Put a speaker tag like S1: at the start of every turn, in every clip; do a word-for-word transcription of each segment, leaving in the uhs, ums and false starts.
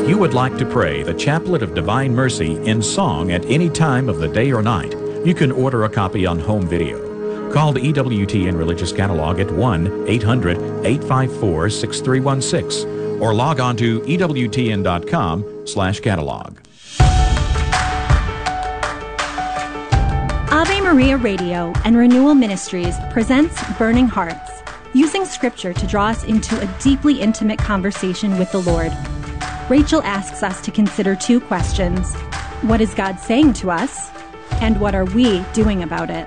S1: If you would like to pray the Chaplet of Divine Mercy in song at any time of the day or night, you can order a copy on home video. Call the E W T N Religious Catalog at one eight hundred eight five four six three one six or log on to E W T N dot com slash catalog.
S2: Ave Maria Radio and Renewal Ministries presents Burning Hearts, using Scripture to draw us into a deeply intimate conversation with the Lord. Rachel asks us to consider two questions. What is God saying to us? And what are we doing about it?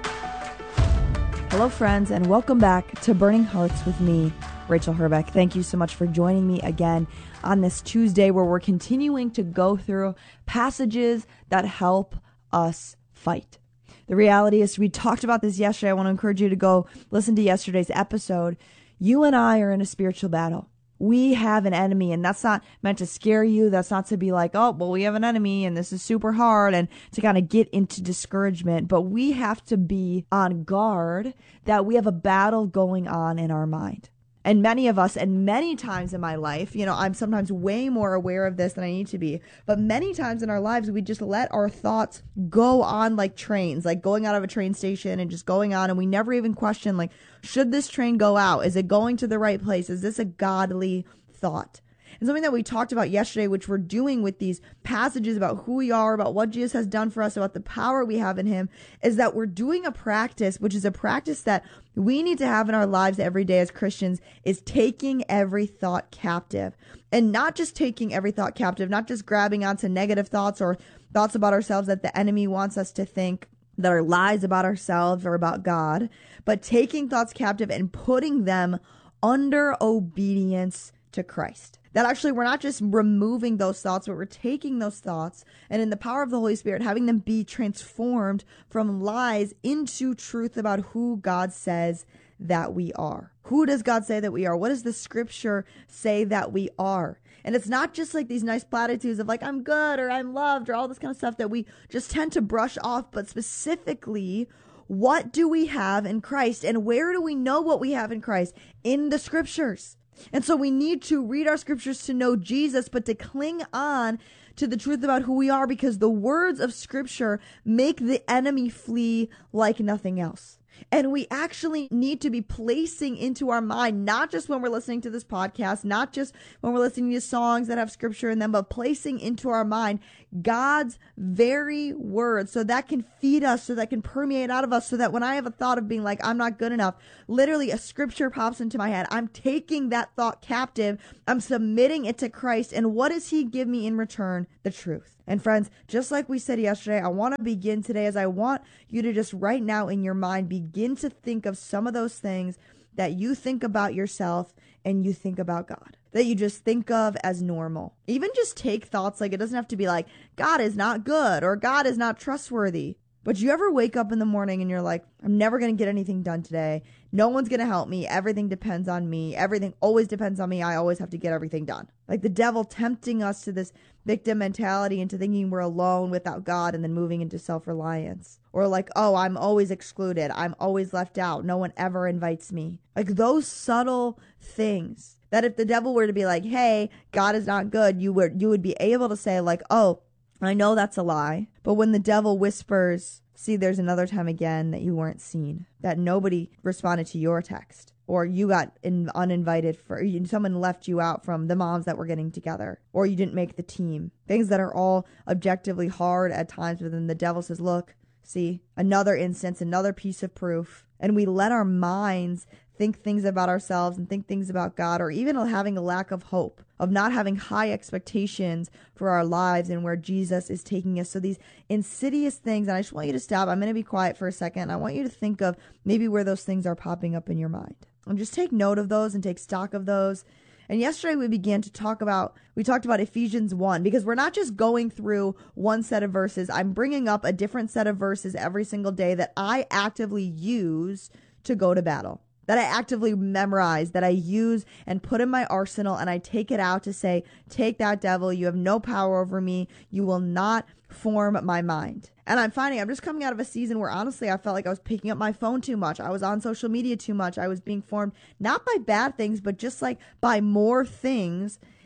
S3: Hello, friends, and welcome back to Burning Hearts with me, Rachel Herbeck. Thank you so much for joining me again on this Tuesday where we're continuing to go through passages that help us fight. The reality is, we talked about this yesterday. I want to encourage you to go listen to yesterday's episode. You and I are in a spiritual battle. We have an enemy, and that's not meant to scare you. That's not to be like, oh, well, we have an enemy and this is super hard, and to kind of get into discouragement. But we have to be on guard that we have a battle going on in our mind. And many of us, and many times in my life, you know, I'm sometimes way more aware of this than I need to be. But many times in our lives, we just let our thoughts go on like trains, like going out of a train station and just going on. And we never even question, like, should this train go out? Is it going to the right place? Is this a godly thought? And something that we talked about yesterday, which we're doing with these passages about who we are, about what Jesus has done for us, about the power we have in him, is that we're doing a practice, which is a practice that we need to have in our lives every day as Christians, is taking every thought captive. And not just taking every thought captive, not just grabbing onto negative thoughts or thoughts about ourselves that the enemy wants us to think that are lies about ourselves or about God, but taking thoughts captive and putting them under obedience to Christ. That actually we're not just removing those thoughts, but we're taking those thoughts and in the power of the Holy Spirit, having them be transformed from lies into truth about who God says that we are. Who does God say that we are? What does the Scripture say that we are? And it's not just like these nice platitudes of like, I'm good or I'm loved or all this kind of stuff that we just tend to brush off, but specifically, what do we have in Christ? And where do we know what we have in Christ? In the Scriptures. And so we need to read our scriptures to know Jesus, but to cling on to the truth about who we are, because the words of Scripture make the enemy flee like nothing else. And we actually need to be placing into our mind, not just when we're listening to this podcast, not just when we're listening to songs that have Scripture in them, but placing into our mind God's very word, so that can feed us, so that can permeate out of us, so that when I have a thought of being like, I'm not good enough, literally a scripture pops into my head. I'm taking that thought captive. I'm submitting it to Christ. And what does he give me in return? The truth. And friends, just like we said yesterday, I want to begin today as I want you to just right now in your mind begin to think of some of those things that you think about yourself and you think about God, that you just think of as normal. Even just take thoughts, like it doesn't have to be like, God is not good or God is not trustworthy. But you ever wake up in the morning and you're like, I'm never going to get anything done today. No one's going to help me. Everything depends on me. Everything always depends on me. I always have to get everything done. Like the devil tempting us to this victim mentality, into thinking we're alone without God, and then moving into self-reliance. Or like, oh, I'm always excluded. I'm always left out. No one ever invites me. Like those subtle things that if the devil were to be like, hey, God is not good, you would, you would be able to say like, oh, I know that's a lie. But when the devil whispers, see, there's another time again that you weren't seen, that nobody responded to your text, or you got in, uninvited for, someone left you out from the moms that were getting together, or you didn't make the team. Things that are all objectively hard at times, but then the devil says, look, see, another instance, another piece of proof. And we let our minds think things about ourselves and think things about God, or even having a lack of hope, of not having high expectations for our lives and where Jesus is taking us. So these insidious things, and I just want you to stop. I'm going to be quiet for a second. I want you to think of maybe where those things are popping up in your mind. And just take note of those and take stock of those. And yesterday we began to talk about, we talked about Ephesians one, because we're not just going through one set of verses. I'm bringing up a different set of verses every single day that I actively use to go to battle, that I actively memorize, that I use and put in my arsenal, and I take it out to say, take that, devil. You have no power over me. You will not form my mind. And I'm finding I'm just coming out of a season where honestly I felt like I was picking up my phone too much. I was on social media too much. I was being formed not by bad things, but just like by more things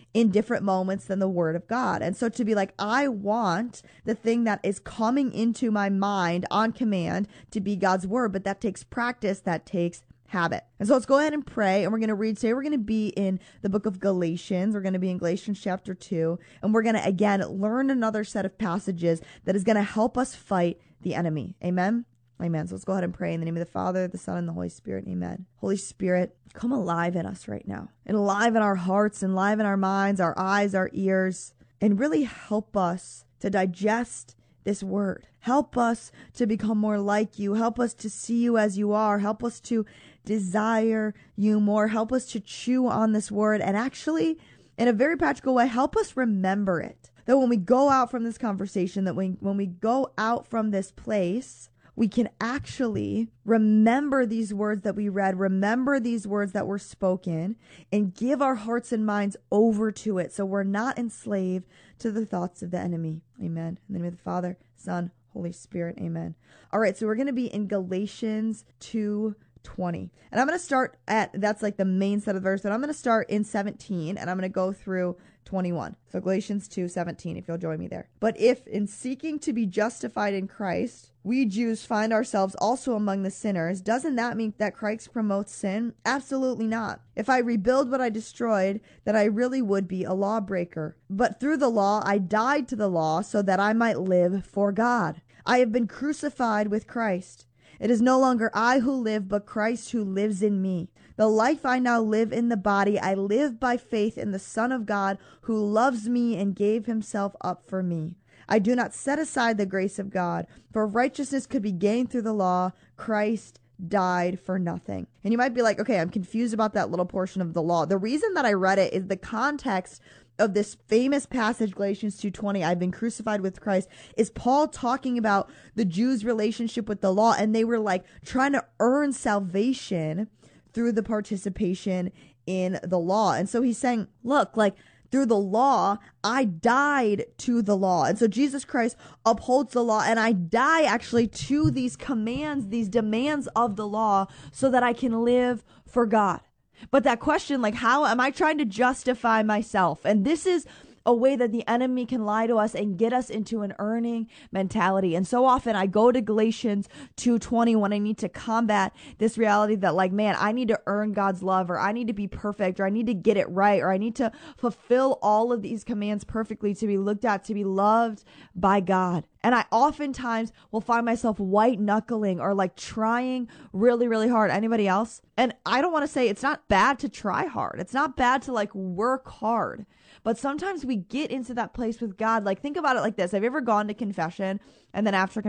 S3: in different moments than the word of God. And so to be like, I want the thing that is coming into my mind on command to be God's word, but that takes practice, that takes habit. And so let's go ahead and pray, and we're going to read today. We're going to be in the book of Galatians. We're going to be in Galatians chapter two, and we're going to again learn another set of passages that is going to help us fight the enemy. Amen. Amen. So let's go ahead and pray in the name of the Father, the Son, and the Holy Spirit. Amen. Holy Spirit, come alive in us right now, and alive in our hearts, and alive in our minds, our eyes, our ears, and really help us to digest this word. Help us to become more like you. Help us to see you as you are. Help us to desire you more. Help us to chew on this word, and actually, in a very practical way, help us remember it. That when we go out from this conversation, that when, when we go out from this place, we can actually remember these words that we read, remember these words that were spoken, and give our hearts and minds over to it so we're not enslaved to the thoughts of the enemy. Amen. In the name of the Father, Son, Holy Spirit. Amen. All right, so we're going to be in Galatians two twenty. And I'm going to start at, that's like the main set of verse, but I'm going to start in seventeen, and I'm going to go through twenty-one. So Galatians two seventeen, if you'll join me there. But if in seeking to be justified in Christ, we Jews find ourselves also among the sinners, doesn't that mean that Christ promotes sin? Absolutely not. If I rebuild what I destroyed, then I really would be a lawbreaker. But through the law, I died to the law so that I might live for God. I have been crucified with Christ. It is no longer I who live, but Christ who lives in me. The life I now live in the body, I live by faith in the Son of God who loves me and gave himself up for me. I do not set aside the grace of God, for righteousness could be gained through the law. Christ died for nothing. And you might be like, okay, I'm confused about that little portion of the law. The reason that I read it is the context of this famous passage, Galatians two twenty, I've been crucified with Christ, is Paul talking about the Jews' relationship with the law, and they were like trying to earn salvation through the participation in the law. And so he's saying, look, like through the law, I died to the law. And so Jesus Christ upholds the law, and I die actually to these commands, these demands of the law so that I can live for God. But that question, like, how am I trying to justify myself? And this is a way that the enemy can lie to us and get us into an earning mentality. And so often I go to Galatians two twenty when I need to combat this reality that, like, man, I need to earn God's love, or I need to be perfect, or I need to get it right, or I need to fulfill all of these commands perfectly to be looked at, to be loved by God. And I oftentimes will find myself white knuckling or like trying really, really hard. Anybody else? And I don't want to say it's not bad to try hard. It's not bad to like work hard. But sometimes we get into that place with God. Like, think about it like this. Have you ever gone to confession and then after